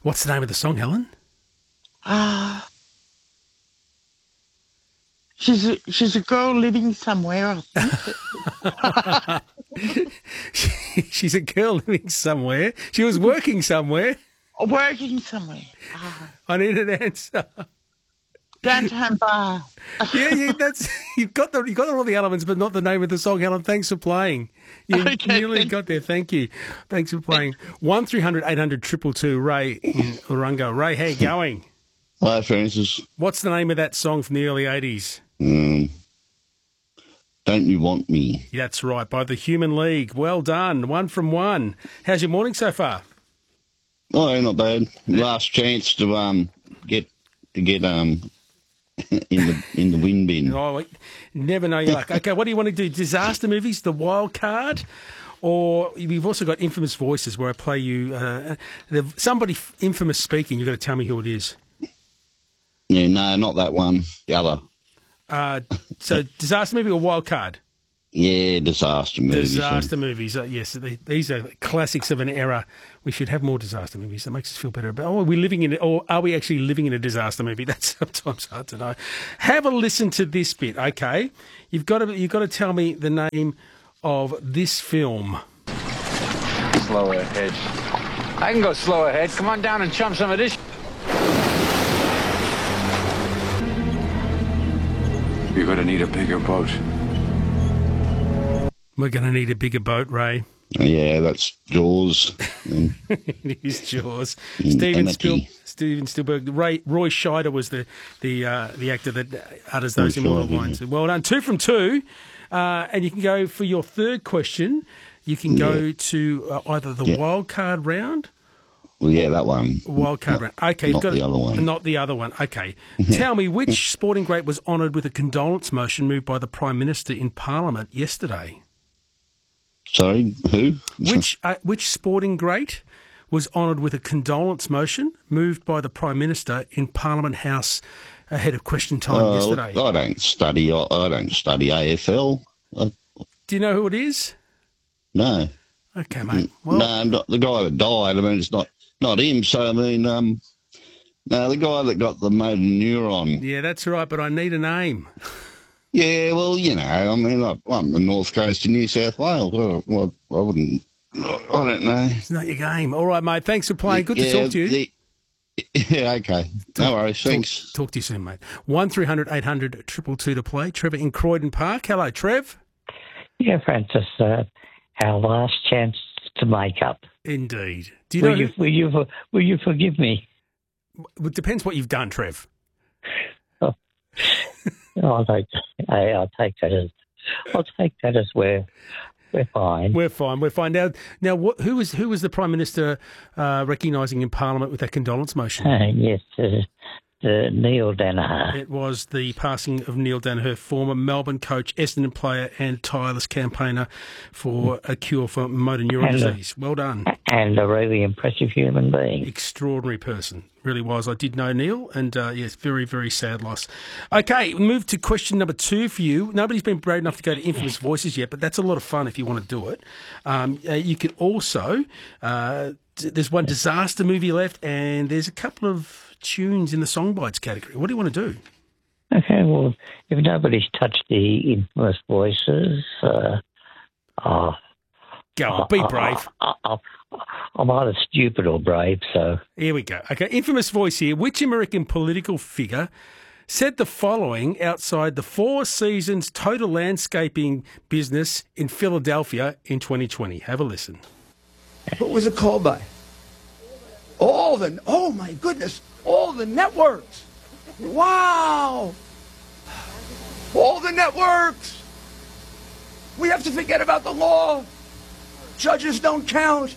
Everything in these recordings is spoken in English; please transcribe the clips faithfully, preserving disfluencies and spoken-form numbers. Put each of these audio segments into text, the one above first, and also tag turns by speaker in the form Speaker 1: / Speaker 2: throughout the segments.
Speaker 1: What's the name of the song, Helen?
Speaker 2: Ah. Uh, she's a, she's a girl living somewhere, I think.
Speaker 1: she, she's a girl living somewhere. She was working somewhere.
Speaker 2: Working somewhere. Ah.
Speaker 1: I need an answer.
Speaker 2: Downtown bar.
Speaker 1: yeah, yeah, that's you've got the you got all the elements, but not the name of the song. Helen, thanks for playing. You
Speaker 2: okay,
Speaker 1: nearly got there. Thank you. Thanks for playing. One three hundred eight hundred triple two. Ray in Urunga. Ray, how you going?
Speaker 3: Hi, Francis.
Speaker 1: What's the name of that song from the early eighties?
Speaker 3: Um, Don't You Want Me?
Speaker 1: That's right, by the Human League. Well done. One from one. How's your morning so far?
Speaker 3: Oh, not bad. Last chance to um get to get um. in the in the win bin.
Speaker 1: Oh, you never know your luck. Okay, what do you want to do? Disaster movies, the wild card, or we've also got infamous voices where I play you uh, somebody infamous speaking. You've got to tell me who it is.
Speaker 3: Yeah, no, not that one. The other.
Speaker 1: Uh, so disaster movie or wild card?
Speaker 3: Yeah, disaster movies.
Speaker 1: Disaster movies, uh, yes. They, these are classics of an era. We should have more disaster movies. That makes us feel better about, oh, are we living in it, or are we actually living in a disaster movie? That's sometimes hard to know. Have a listen to this bit, okay? You've got to, you've got to tell me the name of this film.
Speaker 4: Slow ahead. I can go slow ahead. Come on down and chum some of this. You're going to need a bigger boat.
Speaker 1: We're going to need a bigger boat, Ray.
Speaker 3: Yeah, that's Jaws.
Speaker 1: It is Jaws. Steven, Spiel, Steven Spielberg. Ray, Roy Scheider was the the uh, the actor that utters those immortal lines. Yeah. Well done. Two from two. Uh, and you can go for your third question. You can go yeah. to uh, either the yeah. wild card round.
Speaker 3: Well, yeah, that one.
Speaker 1: Wild card
Speaker 3: not,
Speaker 1: round. Okay,
Speaker 3: not
Speaker 1: you've got
Speaker 3: the other one.
Speaker 1: Not the other one. Okay. Tell me, which sporting great was honoured with a condolence motion moved by the Prime Minister in Parliament yesterday?
Speaker 3: Sorry, who?
Speaker 1: Which uh, which sporting great was honoured with a condolence motion moved by the Prime Minister in Parliament House ahead of question time uh, yesterday?
Speaker 3: I don't study. I, I don't study A F L. I,
Speaker 1: Do you know who it is?
Speaker 3: No.
Speaker 1: Okay, mate. Well,
Speaker 3: no, not the guy that died. I mean, it's not not him. So I mean, um, no, the guy that got the motor neuron.
Speaker 1: Yeah, that's right. But I need a name.
Speaker 3: Yeah, well, you know, I mean, I'm the north coast of New South Wales. Well, I wouldn't, I don't know.
Speaker 1: It's not your game. All right, mate. Thanks for playing. Good
Speaker 3: yeah,
Speaker 1: to talk to you.
Speaker 3: The, yeah, okay.
Speaker 1: Talk,
Speaker 3: no worries. Thanks.
Speaker 1: Talk, talk to you soon, mate. One three hundred eight hundred triple two to play. Trevor in Croydon Park. Hello, Trev.
Speaker 5: Yeah, Francis. Uh, our last chance to make up.
Speaker 1: Indeed. Do you
Speaker 5: will
Speaker 1: know?
Speaker 5: You, will you will you forgive me?
Speaker 1: It depends what you've done, Trev.
Speaker 5: Oh. I'll take, I'll take that as I'll take that as we're we're fine.
Speaker 1: We're fine. We're fine now. Now, what, who was who was the Prime Minister uh, recognising in Parliament with that condolence motion?
Speaker 5: Uh, yes, uh, uh, Neil Danaher.
Speaker 1: It was the passing of Neil Danaher, former Melbourne coach, Essendon player, and tireless campaigner for a cure for motor neuron
Speaker 5: and
Speaker 1: disease.
Speaker 5: A,
Speaker 1: well done.
Speaker 5: And a really impressive human being.
Speaker 1: Extraordinary person. Really was. I did know Neil, and uh, yes, very, very sad loss. Okay, we'll move to question number two for you. Nobody's been brave enough to go to Infamous Voices yet, but that's a lot of fun if you want to do it. Um, uh, you can also, uh, there's one disaster movie left, and there's a couple of tunes in the Songbites category. What do you want to do?
Speaker 5: Okay, well, if nobody's touched the Infamous Voices, uh, uh,
Speaker 1: go on, be brave.
Speaker 5: Uh, uh, uh, I'm either stupid or brave, so...
Speaker 1: Here we go. Okay, infamous voice here. Which American political figure said the following outside the Four Seasons total landscaping business in Philadelphia in twenty twenty? Have a listen.
Speaker 6: What was it called by? All the... Oh, my goodness. All the networks. Wow. All the networks. We have to forget about the law. Judges don't count.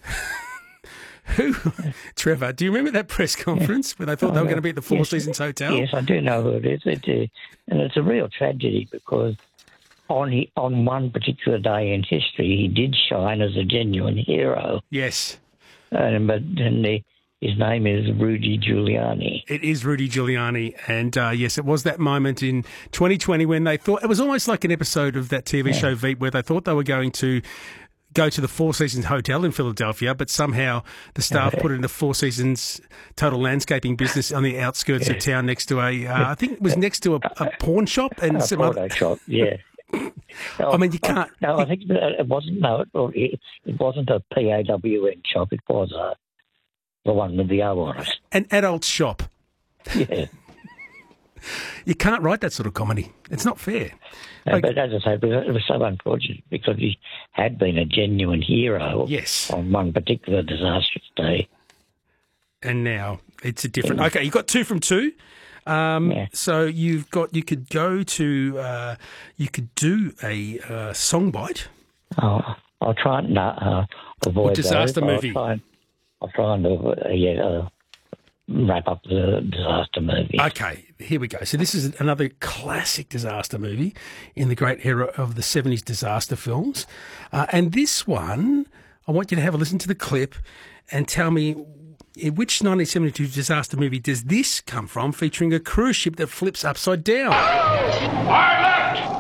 Speaker 1: Who, Trevor, do you remember that press conference where they thought they were going to be at the Four
Speaker 5: yes,
Speaker 1: Seasons Hotel?
Speaker 5: Yes, I do know who it is. It, uh, and it's a real tragedy because on he, on one particular day in history, he did shine as a genuine hero.
Speaker 1: Yes.
Speaker 5: Um, but and the, his name is Rudy Giuliani.
Speaker 1: It is Rudy Giuliani. And, uh, yes, it was that moment in twenty twenty when they thought... It was almost like an episode of that T V yeah. show Veep where they thought they were going to go to the Four Seasons Hotel in Philadelphia, but somehow the staff put it in the Four Seasons total landscaping business on the outskirts of town next to a, uh, I think it was next to a, a pawn shop and
Speaker 5: A
Speaker 1: some
Speaker 5: porno
Speaker 1: other.
Speaker 5: shop, yeah.
Speaker 1: I mean, you can't.
Speaker 5: No, I think it wasn't. No, it, it wasn't a P A W N shop. It was a, the one with the O on it.
Speaker 1: An adult shop.
Speaker 5: Yeah.
Speaker 1: You can't write that sort of comedy. It's not fair.
Speaker 5: No,
Speaker 1: Like-
Speaker 5: but as I say, it was, it was so unfortunate because he had been a genuine hero
Speaker 1: Yes.
Speaker 5: on one particular disastrous day.
Speaker 1: And now it's a different. Okay, you got two from two. Um,
Speaker 5: Yeah.
Speaker 1: So you've got. You could go to. Uh, you could do a uh, song bite.
Speaker 5: Oh, I'll try and uh, avoid
Speaker 1: Disaster
Speaker 5: those.
Speaker 1: movie.
Speaker 5: I'll try and, I'll try and uh, yeah, uh, wrap up the disaster movie.
Speaker 1: Okay, here we go. So this is another classic disaster movie in the great era of the seventies disaster films. Uh, and this one, I want you to have a listen to the clip and tell me in which nineteen seventy-two disaster movie does this come from, featuring a cruise ship that flips upside down?
Speaker 7: Our left!